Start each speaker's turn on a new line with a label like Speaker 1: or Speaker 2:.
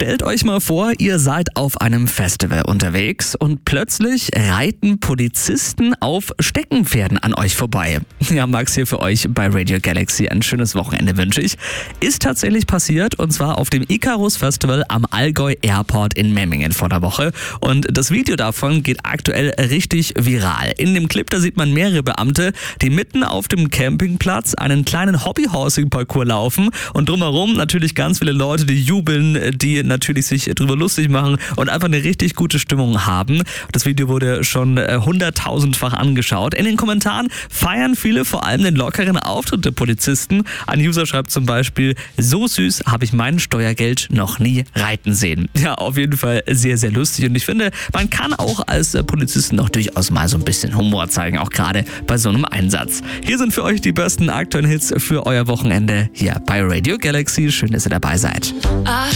Speaker 1: Stellt euch mal vor, ihr seid auf einem Festival unterwegs und plötzlich reiten Polizisten auf Steckenpferden an euch vorbei. Ja, Max hier für euch bei Radio Galaxy. Ein schönes Wochenende wünsche ich. Ist tatsächlich passiert, und zwar auf dem Icarus Festival am Allgäu Airport in Memmingen vor der Woche. Und das Video davon geht aktuell richtig viral. In dem Clip, da sieht man mehrere Beamte, die mitten auf dem Campingplatz einen kleinen Hobbyhorsing-Parcours laufen und drumherum natürlich ganz viele Leute, die jubeln, die natürlich sich drüber lustig machen und einfach eine richtig gute Stimmung haben. Das Video wurde schon 100.000-fach angeschaut. In den Kommentaren feiern viele vor allem den lockeren Auftritt der Polizisten. Ein User schreibt zum Beispiel: So süß habe ich mein Steuergeld noch nie reiten sehen. Ja, auf jeden Fall sehr, sehr lustig, und ich finde, man kann auch als Polizisten noch durchaus mal so ein bisschen Humor zeigen, auch gerade bei so einem Einsatz. Hier sind für euch die besten aktuellen Hits für euer Wochenende hier bei Radio Galaxy. Schön, dass ihr dabei seid.